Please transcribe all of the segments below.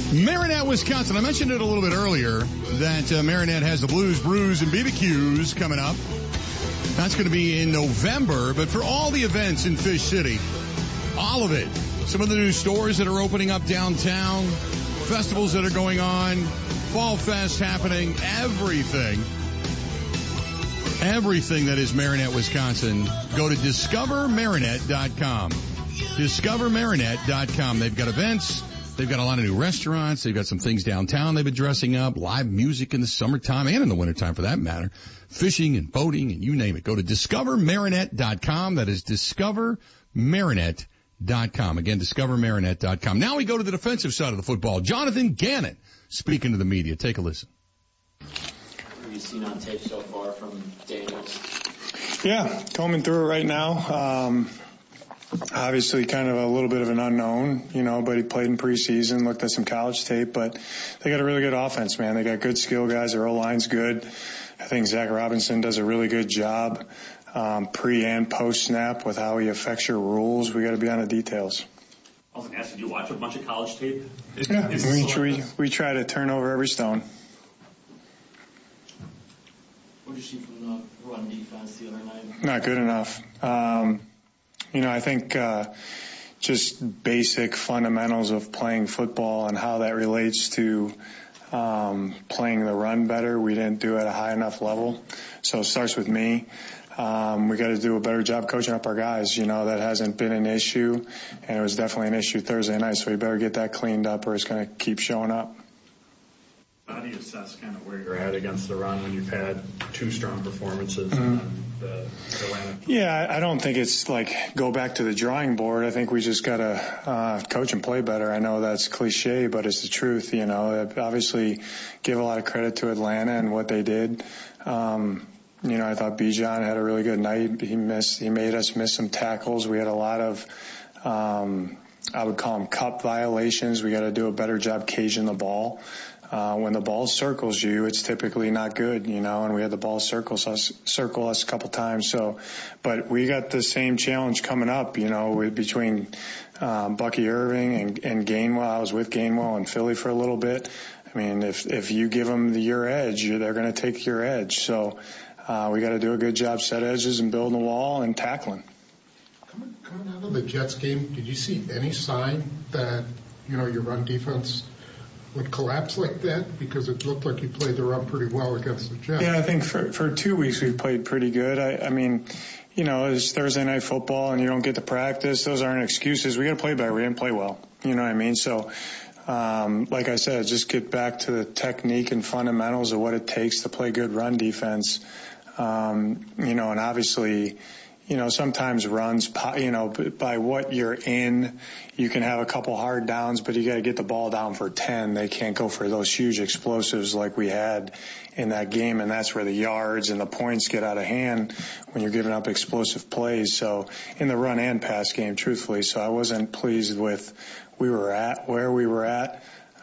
Marinette, Wisconsin. I mentioned it a little bit earlier that Marinette has the Blues, Brews, and BBQs coming up. That's going to be in November. But for all the events in Fish City, all of it, some of the new stores that are opening up downtown, festivals that are going on, Fall Fest happening, everything that is Marinette, Wisconsin, go to discovermarinette.com. Discovermarinette.com. They've got events. They've got a lot of new restaurants. They've got some things downtown they've been dressing up, live music in the summertime and in the wintertime for that matter, fishing and boating and you name it. Go to discovermarinette.com. That is discovermarinette.com. Again, discovermarinette.com. Now we go to the defensive side of the football. Jonathan Gannon speaking to the media. Take a listen. What have you seen on tape so far from Daniels? Yeah, combing through it right now. Obviously kind of a little bit of an unknown, but he played in preseason, looked at some college tape, but they got a really good offense, man. They got good skill guys. Their O-line's good. I think Zach Robinson does a really good job pre and post snap with how he affects your rules. We got to be on the details. I was going to ask, did you watch a bunch of college tape? Yeah, we try to turn over every stone. What did you see from the run defense the other night? Not good enough. I think just basic fundamentals of playing football and how that relates to playing the run better. We didn't do it at a high enough level. So it starts with me. We got to do a better job coaching up our guys. That hasn't been an issue, and it was definitely an issue Thursday night. So we better get that cleaned up or it's going to keep showing up. How do you assess kind of where you're at against the run when you've had two strong performances and then the Atlanta? Yeah, I don't think it's like go back to the drawing board. I think we just got to coach and play better. I know that's cliche, but it's the truth. Obviously give a lot of credit to Atlanta and what they did. I thought Bijan had a really good night. He made us miss some tackles. We had a lot of, I would call them cup violations. We got to do a better job caging the ball. When the ball circles you, it's typically not good, and we had the ball circle us a couple times. But we got the same challenge coming up, between Bucky Irving and Gainwell. I was with Gainwell in Philly for a little bit. I mean, if you give them your edge, they're going to take your edge. So we got to do a good job set edges and building the wall and tackling. Coming out of the Jets game, did you see any sign that, your run defense would collapse like that? Because it looked like you played the run pretty well against the Jets. Yeah, I think for 2 weeks we've played pretty good. I mean, it's Thursday night football and you don't get to practice. Those aren't excuses. We got to play better. We didn't play well. You know what I mean? So, like I said, just get back to the technique and fundamentals of what it takes to play good run defense. And obviously, sometimes runs, by what you're in, you can have a couple hard downs, but you got to get the ball down for 10. They can't go for those huge explosives like we had in that game, and that's where the yards and the points get out of hand when you're giving up explosive plays. So in the run and pass game, truthfully, so I wasn't pleased with where we were at.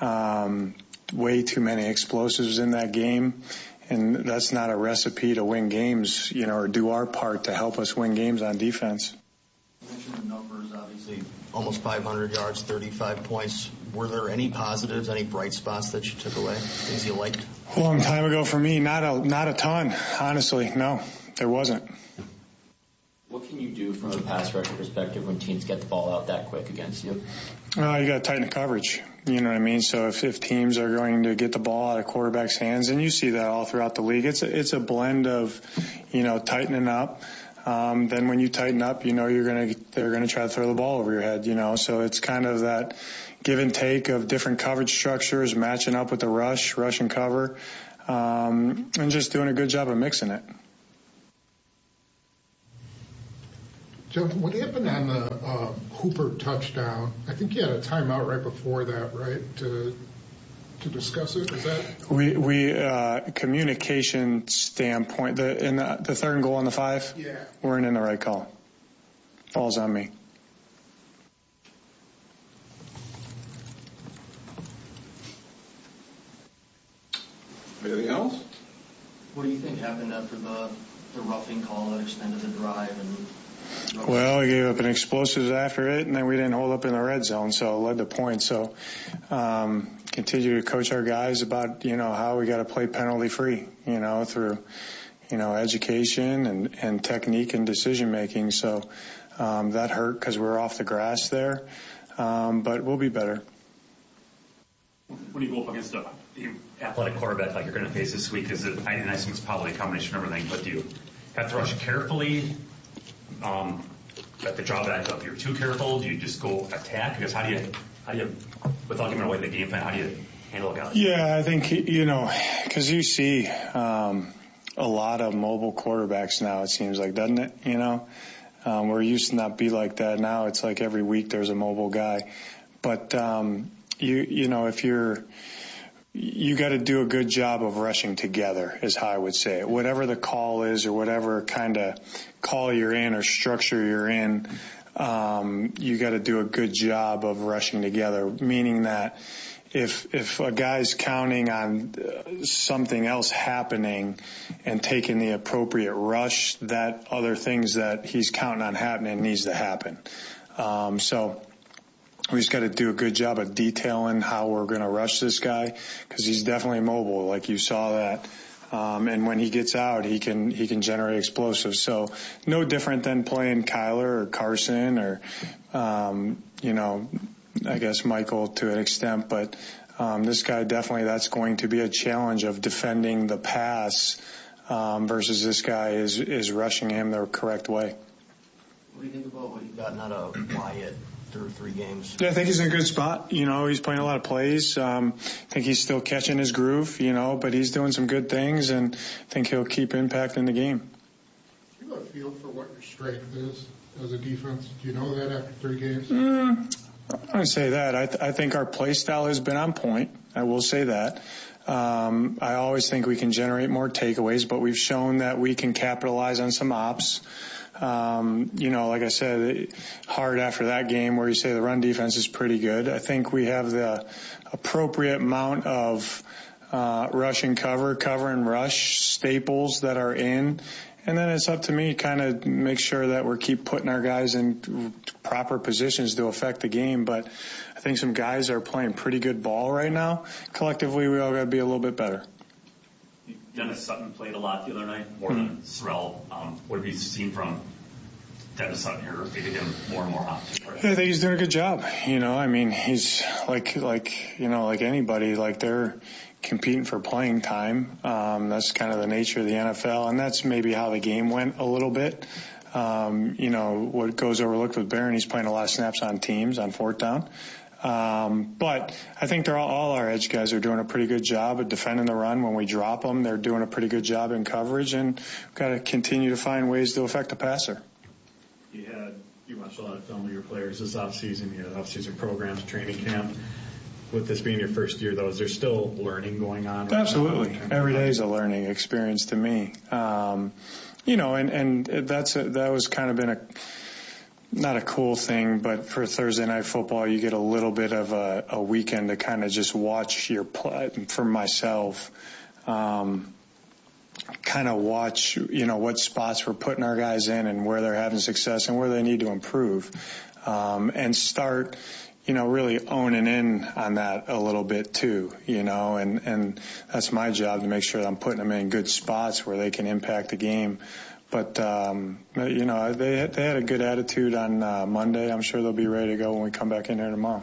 Way too many explosives in that game. And that's not a recipe to win games, or do our part to help us win games on defense. You mentioned the numbers, obviously, almost 500 yards, 35 points. Were there any positives, any bright spots that you took away, things you liked? A long time ago for me, not a ton, honestly. No, there wasn't. What can you do from a pass rush perspective when teams get the ball out that quick against you? You got to tighten the coverage. You know what I mean? So if teams are going to get the ball out of quarterbacks' hands, and you see that all throughout the league, it's a blend of, tightening up. Then when you tighten up, they're going to try to throw the ball over your head, So it's kind of that give and take of different coverage structures, matching up with the rush and cover, and just doing a good job of mixing it. Jonathan, what happened on the Hooper touchdown? I think you had a timeout right before that, right, to discuss it? Is that we communication standpoint, the third and goal on the 5? Yeah. Weren't in the right call. Falls on me. Anything else? What do you think happened after the roughing call that extended the drive and Well, we gave up an explosives after it, and then we didn't hold up in the red zone, so it led to points. So continue to coach our guys about, how we got to play penalty free, through, education and technique and decision making. So that hurt because we're off the grass there, but we'll be better. When you go up against the athletic quarterback like you're going to face this week, I think it's probably a combination of everything, but do you have to rush carefully? At the job ends up, you're too careful? Do you just go attack? Because how do you, without giving away the game plan, how do you handle a guy? Yeah, I think, because you see a lot of mobile quarterbacks now, it seems like, doesn't it? We're used to not be like that. Now it's like every week there's a mobile guy. But, if you got to do a good job of rushing together, is how I would say it. Whatever the call is or whatever kind of call you're in or structure you're in, you got to do a good job of rushing together, meaning that if a guy's counting on something else happening and taking the appropriate rush, that other things that he's counting on happening needs to happen. So we just got to do a good job of detailing how we're going to rush this guy, because he's definitely mobile, like you saw that. And when he gets out, he can generate explosives. So no different than playing Kyler or Carson or, I guess Michael to an extent. But this guy definitely, that's going to be a challenge of defending the pass versus this guy is rushing him the correct way. What do you think about what you've gotten out of Wyatt through 3 games? Yeah, I think he's in a good spot. He's playing a lot of plays. I think he's still catching his groove, but he's doing some good things, and I think he'll keep impacting the game. Do you have a feel for what your strength is as a defense? Do you know that after 3 games? I would say that. I think our play style has been on point. I will say that. I always think we can generate more takeaways, but we've shown that we can capitalize on some ops. Like I said, hard after that game where you say the run defense is pretty good. I think we have the appropriate amount of rush and cover and rush staples that are in. And then it's up to me kind of make sure that we keep putting our guys in proper positions to affect the game. But I think some guys are playing pretty good ball right now. Collectively, we all got to be a little bit better. Dennis Sutton played a lot the other night, more than Sorrell. What have you seen from Dennis Sutton here? They get him more and more options. I think he's doing a good job. He's like anybody, like they're competing for playing time. That's kind of the nature of the NFL, and that's maybe how the game went a little bit. What goes overlooked with Barron, he's playing a lot of snaps on teams on 4th down. But I think all our edge guys are doing a pretty good job of defending the run. When we drop them, they're doing a pretty good job in coverage, and we've got to continue to find ways to affect the passer. You watched a lot of film of your players this offseason. You had off-season programs, training camp. With this being your first year, though, is there still learning going on? Absolutely. Every day is a learning experience to me. And that was kind of been not a cool thing, but for Thursday Night Football, you get a little bit of a weekend to kind of just watch your play. For myself, kind of watch, what spots we're putting our guys in and where they're having success and where they need to improve, and start, really owning in on that a little bit too, and that's my job, to make sure that I'm putting them in good spots where they can impact the game. But, they had a good attitude on Monday. I'm sure they'll be ready to go when we come back in here tomorrow.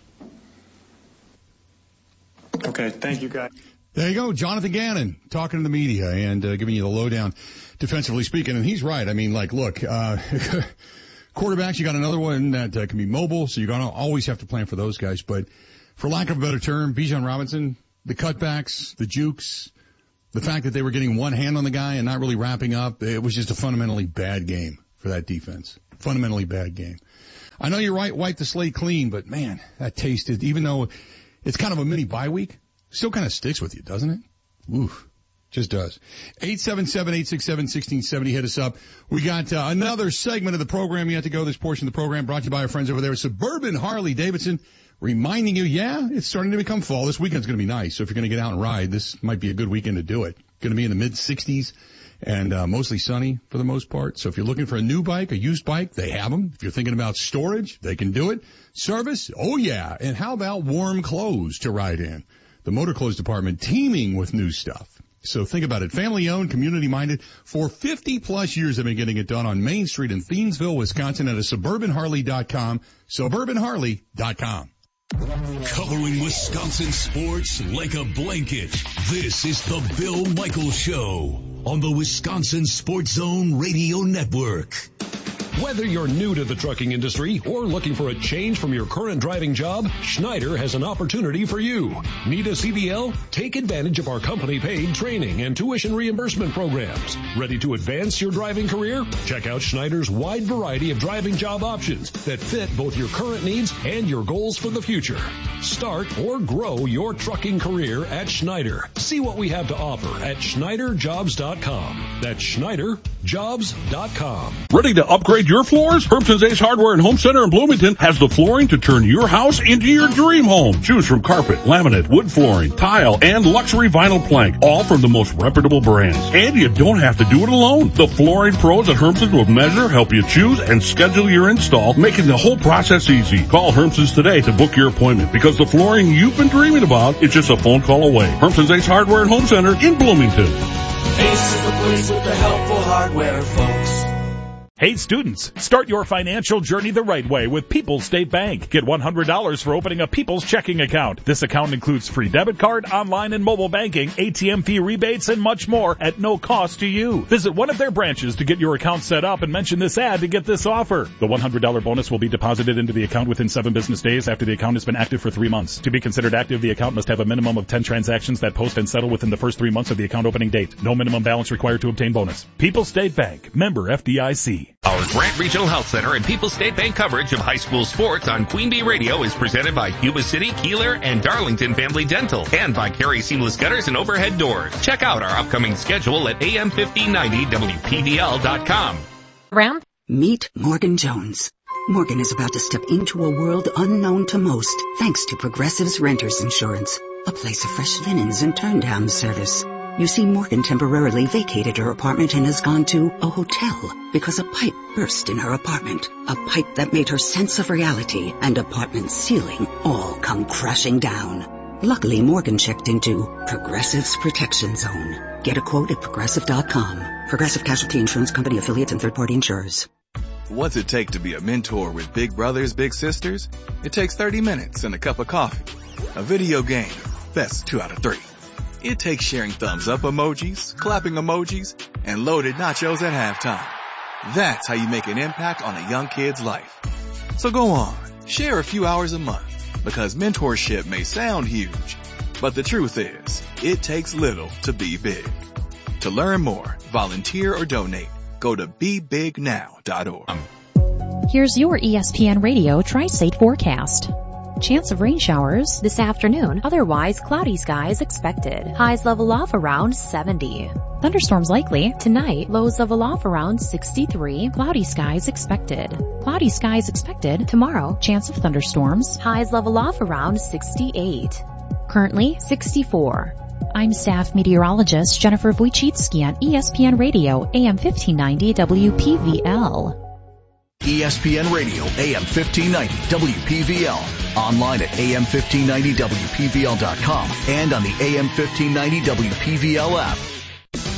Okay, thank you, guys. There you go, Jonathan Gannon talking to the media and giving you the lowdown, defensively speaking. And he's right. I mean, look, quarterbacks, you got another one that can be mobile, so you're going to always have to plan for those guys. But for lack of a better term, Bijan Robinson, the cutbacks, the jukes, the fact that they were getting one hand on the guy and not really wrapping up, it was just a fundamentally bad game for that defense. Fundamentally bad game. I know you're right, wipe the slate clean, but man, that tasted, even though it's kind of a mini bye week, still kind of sticks with you, doesn't it? Oof. Just does. 877-867-1670. Hit us up. We got another segment of the program yet to go. This portion of the program brought to you by our friends over there at Suburban Harley Davidson. Reminding you, it's starting to become fall. This weekend's going to be nice. So if you're going to get out and ride, this might be a good weekend to do it. Going to be in the mid-60s and mostly sunny for the most part. So if you're looking for a new bike, a used bike, they have them. If you're thinking about storage, they can do it. Service, oh yeah. And how about warm clothes to ride in? The motor clothes department teeming with new stuff. So think about it. Family owned, community minded. For 50 plus years, they've been getting it done on Main Street in Thiensville, Wisconsin at a suburbanharley.com. Suburbanharley.com. Covering Wisconsin sports like a blanket. This is the Bill Michaels Show on the Wisconsin Sports Zone Radio Network. Whether you're new to the trucking industry or looking for a change from your current driving job, Schneider has an opportunity for you. Need a CDL? Take advantage of our company-paid training and tuition reimbursement programs. Ready to advance your driving career? Check out Schneider's wide variety of driving job options that fit both your current needs and your goals for the future. Start or grow your trucking career at Schneider. See what we have to offer at SchneiderJobs.com. That's SchneiderJobs.com. Ready to upgrade your floors? Hermson's Ace Hardware and Home Center in Bloomington has the flooring to turn your house into your dream home. Choose from carpet, laminate, wood flooring, tile, and luxury vinyl plank, all from the most reputable brands. And you don't have to do it alone. The flooring pros at Hermson's will measure, help you choose, and schedule your install, making the whole process easy. Call Hermson's today to book your appointment, because the flooring you've been dreaming about is just a phone call away. Hermson's Ace Hardware and Home Center in Bloomington. Ace is the place with the helpful hardware, folks. Hey students, start your financial journey the right way with People's State Bank. Get $100 for opening a People's checking account. This account includes free debit card, online and mobile banking, ATM fee rebates, and much more at no cost to you. Visit one of their branches to get your account set up and mention this ad to get this offer. The $100 bonus will be deposited into the account within 7 business days after the account has been active for 3 months. To be considered active, the account must have a minimum of 10 transactions that post and settle within the first 3 months of the account opening date. No minimum balance required to obtain bonus. People's State Bank, member FDIC. Our Grant Regional Health Center and People's State Bank coverage of high school sports on Queen Bee Radio is presented by Yuba City, Keeler, and Darlington Family Dental, and by Carey Seamless Gutters and Overhead Doors. Check out our upcoming schedule at am1590wpvl.com. Round. Meet Morgan Jones. Morgan is about to step into a world unknown to most, thanks to Progressive's Renters Insurance, a place of fresh linens and turn-down service. You see, Morgan temporarily vacated her apartment and has gone to a hotel because a pipe burst in her apartment. A pipe that made her sense of reality and apartment ceiling all come crashing down. Luckily, Morgan checked into Progressive's Protection Zone. Get a quote at Progressive.com. Progressive Casualty Insurance Company, affiliates, and third-party insurers. What's it take to be a mentor with big brothers, big sisters? It takes 30 minutes and a cup of coffee. A video game, that's 2 out of 3. It takes sharing thumbs up emojis, clapping emojis, and loaded nachos at halftime. That's how you make an impact on a young kid's life. So go on, share a few hours a month, because mentorship may sound huge, but the truth is, it takes little to be big. To learn more, volunteer or donate, go to BeBigNow.org. Here's your ESPN Radio Tri-State forecast. Chance of rain showers this afternoon. Otherwise, cloudy skies expected. Highs level off around 70. Thunderstorms likely. Tonight, lows level off around 63. Cloudy skies expected. Cloudy skies expected. Tomorrow, chance of thunderstorms. Highs level off around 68. Currently, 64. I'm staff meteorologist Jennifer Wojcicki on ESPN Radio, AM 1590 WPVL. ESPN Radio, AM 1590 WPVL. Online at AM1590WPVL.com and on the AM 1590 WPVL app.